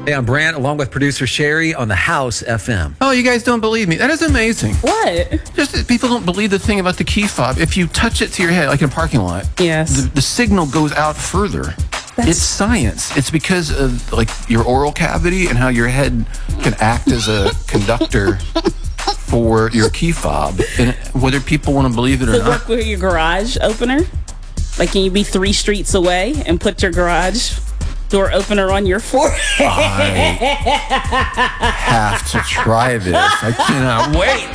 Hey, I'm Brant, along with producer Sherry on the House FM. Oh, you guys don't believe me. That is amazing. What? Just that people don't believe the thing about the key fob. If you touch it to your head, like in a parking lot, Yes. the signal goes out further. It's science. It's because of like your oral cavity and how your head can act as a conductor for your key fob. And whether people want to believe it or Does it not. work with your garage opener? Like, can you be 3 streets away and put your garage door opener on your forehead? I have to try this. I cannot wait.